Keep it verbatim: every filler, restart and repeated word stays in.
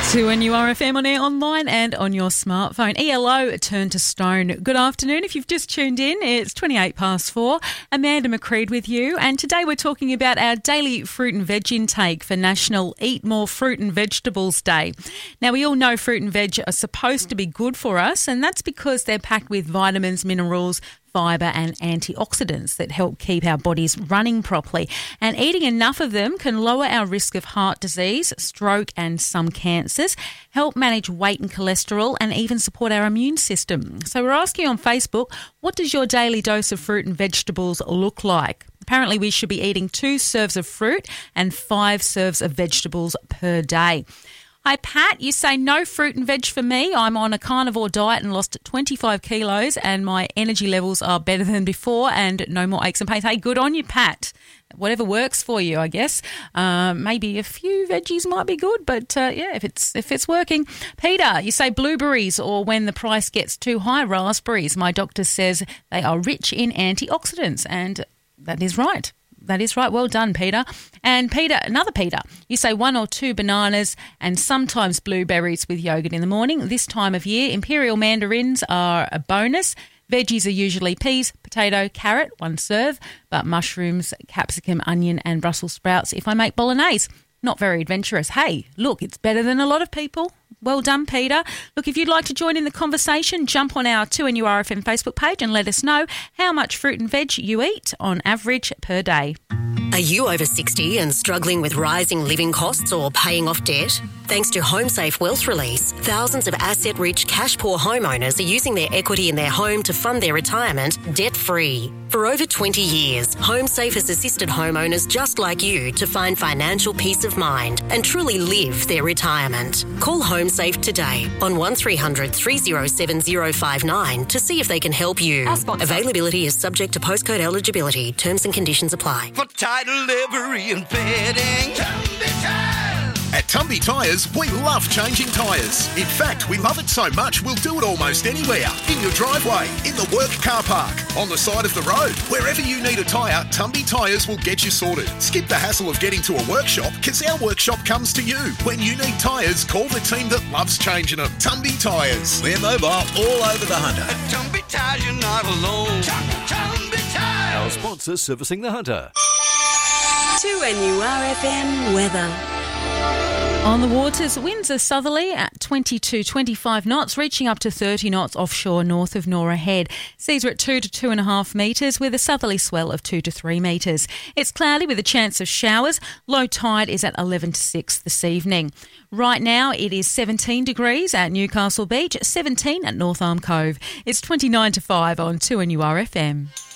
To N U R F M on air, online and on your smartphone. E L O turned to stone. Good afternoon. If you've just tuned in, it's twenty-eight past four. Amanda McCreed with you. And today we're talking about our daily fruit and veg intake for National Eat More Fruit and Vegetables Day. Now, we all know fruit and veg are supposed to be good for us, and that's because they're packed with vitamins, minerals, fibre and antioxidants that help keep our bodies running properly. And eating enough of them can lower our risk of heart disease, stroke and some cancers, help manage weight and cholesterol, and even support our immune system. So we're asking on Facebook, what does your daily dose of fruit and vegetables look like? Apparently we should be eating two serves of fruit and five serves of vegetables per day. Hi, Pat. You say no fruit and veg for me. I'm on a carnivore diet and lost twenty-five kilos and my energy levels are better than before and no more aches and pains. Hey, good on you, Pat. Whatever works for you, I guess. Um, maybe a few veggies might be good, but uh, yeah, if it's if it's working. Peter, you say blueberries, or when the price gets too high, raspberries. My doctor says they are rich in antioxidants, and that is right. That is right. Well done, Peter. And Peter, another Peter, you say one or two bananas and sometimes blueberries with yogurt in the morning. This time of year, imperial mandarins are a bonus. Veggies are usually peas, potato, carrot, one serve, but mushrooms, capsicum, onion and Brussels sprouts if I make bolognese. Not very adventurous. Hey, look, it's better than a lot of people. Well done, Peter. Look, if you'd like to join in the conversation, jump on our two N U R F M Facebook page and let us know how much fruit and veg you eat on average per day. Are you over sixty and struggling with rising living costs or paying off debt? Thanks to HomeSafe Wealth Release, thousands of asset-rich, cash-poor homeowners are using their equity in their home to fund their retirement debt-free. For over twenty years, HomeSafe has assisted homeowners just like you to find financial peace of mind and truly live their retirement. Call HomeSafe today on one three hundred three oh seven oh five nine to see if they can help you. Availability is subject to postcode eligibility. Terms and conditions apply. For title, livery and bedding, Tumby Tires. At Tumby Tyres, we love changing tyres. In fact, we love it so much we'll do it almost anywhere. In your driveway, in the work car park, on the side of the road. Wherever you need a tyre, Tumby Tyres will get you sorted. Skip the hassle of getting to a workshop, because our workshop comes to you. When you need tyres, call the team that loves changing them. Tumby Tyres. We're mobile all over the Hunter. At Tumby Tires, you're not alone. Tumby Tires. Our sponsor servicing the Hunter. two N U R F M weather. On the waters, winds are southerly at twenty to twenty-five knots, reaching up to thirty knots offshore north of Nora Head. Seas are at two to two and a half metres with a southerly swell of two to three metres. It's cloudy with a chance of showers. Low tide is at eleven to six this evening. Right now it is seventeen degrees at Newcastle Beach, seventeen at North Arm Cove. It's twenty-nine to five on two N U R F M.